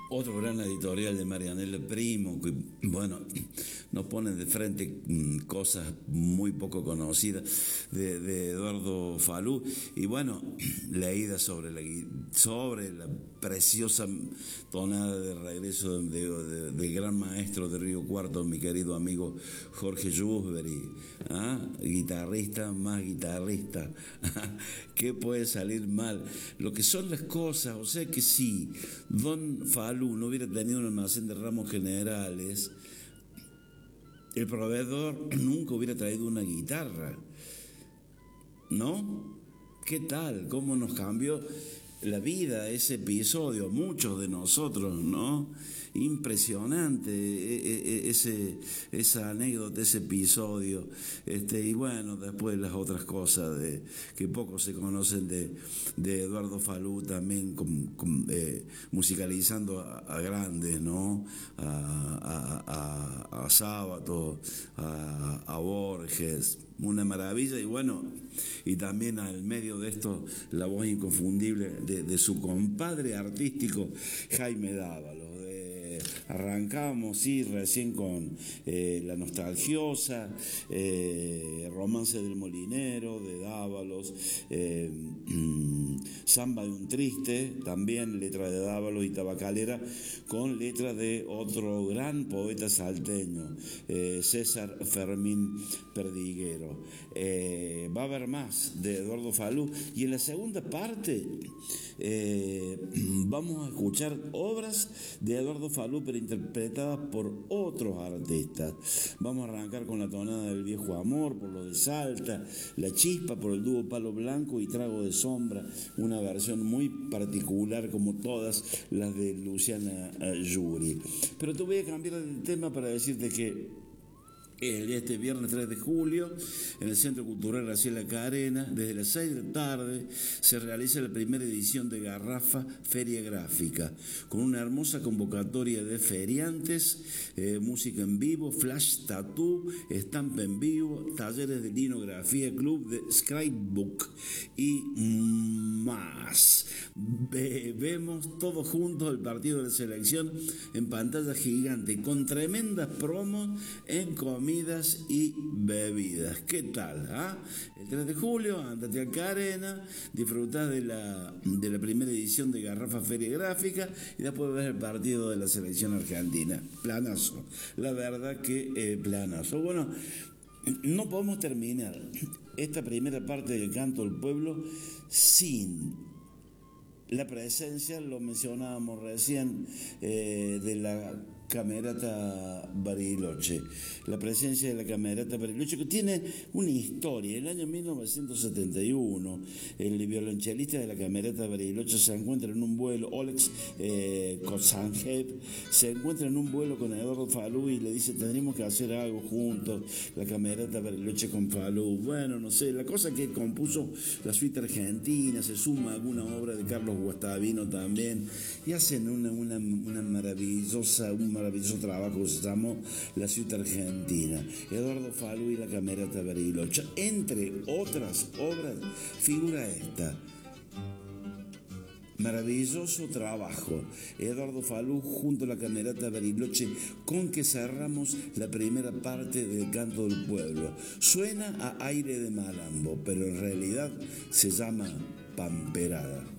Otro gran editorial de Marianela Primo, que, bueno, nos pone de frente cosas muy poco conocidas de Eduardo Falú. Y bueno, leída sobre la preciosa tonada de regreso del gran maestro de Río Cuarto, mi querido amigo Jorge Yusberi, guitarrista más guitarrista. ¿Qué puede salir mal? Lo que son las cosas, o sea que sí, Don Falú no hubiera tenido un almacén de ramos generales, el proveedor nunca hubiera traído una guitarra, ¿no? ¿Qué tal? ¿Cómo nos cambió la vida ese episodio? Muchos de nosotros, ¿no? Impresionante esa anécdota, ese episodio. Y bueno, después las otras cosas que poco se conocen de Eduardo Falú, también musicalizando a grandes, ¿no? A Sábato, a Borges. Una maravilla. Y bueno, y también al medio de esto la voz inconfundible de su compadre artístico Jaime Dávalos. Arrancábamos, sí, recién con La Nostalgiosa, Romance del Molinero, de Dávalos, Samba de un Triste, también letra de Dávalos y Tabacalera, con letra de otro gran poeta salteño, César Fermín Perdiguero. Va a haber más de Eduardo Falú, y en la segunda parte vamos a escuchar obras de Eduardo Falú, pero interpretadas por otros artistas. Vamos a arrancar con la tonada del Viejo Amor, por lo de Salta, La Chispa, por el dúo Palo Blanco y Trago de Sombra, una versión muy particular como todas las de Luciana Yuri. Pero te voy a cambiar el tema para decirte que este viernes 3 de julio, en el Centro Cultural Graciela Carena, desde las 6 de la tarde, se realiza la primera edición de Garrafa Feria Gráfica, con una hermosa convocatoria de feriantes, música en vivo, flash tattoo, estampa en vivo, talleres de linografía, club de scrapbook y más. Vemos todos juntos el partido de la selección en pantalla gigante, con tremendas promos en comidas y bebidas. ¿Qué tal? El 3 de julio, andate a Carena, disfrutá de la primera edición de Garrafa Feria Gráfica y después ves el partido de la selección argentina. Planazo. La verdad que planazo. Bueno, no podemos terminar esta primera parte del Canto del Pueblo sin la presencia, lo mencionábamos recién, de la Camerata Bariloche. La presencia de la Camerata Bariloche, que tiene una historia. En el año 1971, el violonchelista de la Camerata Bariloche se encuentra en un vuelo, Olex Kozanjev, se encuentra en un vuelo con Eduardo Falú y le dice: tendríamos que hacer algo juntos, la Camerata Bariloche con Falú. Bueno, no sé, la cosa que compuso la suite argentina, se suma alguna obra de Carlos Guastavino también, y hacen un maravilloso trabajo que se llamó La Suite Argentina. Eduardo Falú y la Camerata Bariloche. Entre otras obras figura esta. Maravilloso trabajo, Eduardo Falú junto a la Camerata Bariloche, con que cerramos la primera parte del Canto del Pueblo. Suena a aire de malambo, pero en realidad se llama pamperada.